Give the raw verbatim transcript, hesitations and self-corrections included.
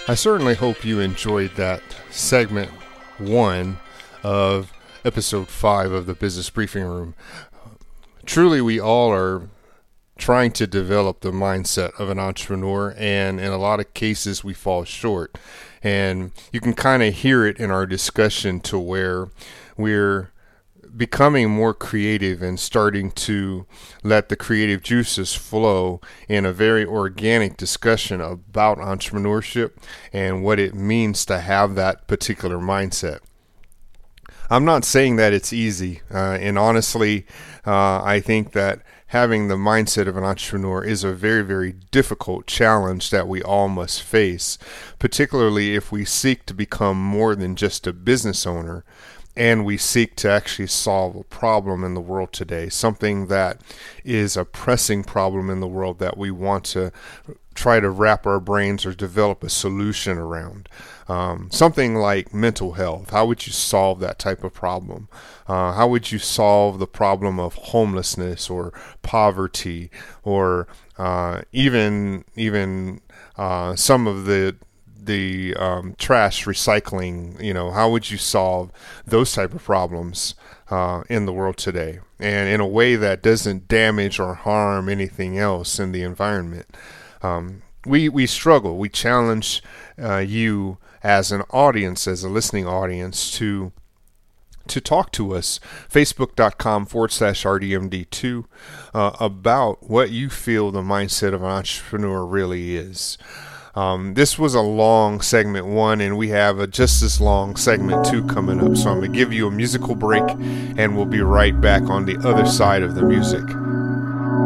I certainly hope you enjoyed that segment one of episode five of the Business Briefing Room. Truly, we all are trying to develop the mindset of an entrepreneur, and in a lot of cases we fall short. And you can kind of hear it in our discussion to where we're becoming more creative and starting to let the creative juices flow in a very organic discussion about entrepreneurship and what it means to have that particular mindset. I'm not saying that it's easy, uh, and honestly, uh, I think that having the mindset of an entrepreneur is a very, very difficult challenge that we all must face, particularly if we seek to become more than just a business owner and we seek to actually solve a problem in the world today, something that is a pressing problem in the world that we want to try to wrap our brains or develop a solution around. Um, something like mental health. How would you solve that type of problem? Uh, how would you solve the problem of homelessness or poverty, or uh, even even uh, some of the the um, trash recycling? You know, how would you solve those type of problems uh, in the world today, and in a way that doesn't damage or harm anything else in the environment? Um, we we struggle. We challenge uh, you as an audience, as a listening audience, to to talk to us, facebook.com forward slash RDMD2, uh, about what you feel the mindset of an entrepreneur really is. Um, this was a long segment one, and we have a just as long segment two coming up. So I'm going to give you a musical break, and we'll be right back on the other side of the music.